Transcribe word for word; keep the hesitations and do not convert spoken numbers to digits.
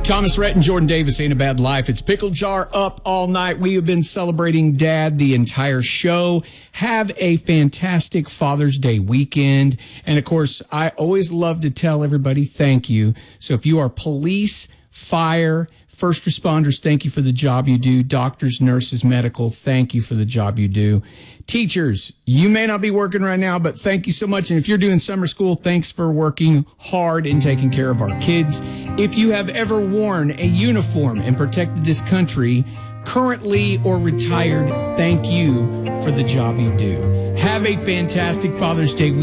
Thomas Rhett and Jordan Davis, Ain't a Bad Life. It's Pickle Jar up all night. We have been celebrating Dad the entire show. Have a fantastic Father's Day weekend. And of course, I always love to tell everybody thank you. So if you are police, fire, first responders, thank you for the job you do. Doctors, nurses, medical, thank you for the job you do. Teachers, you may not be working right now, but thank you so much. And if you're doing summer school, thanks for working hard and taking care of our kids. If you have ever worn a uniform and protected this country, currently or retired, thank you for the job you do. Have a fantastic Father's Day weekend.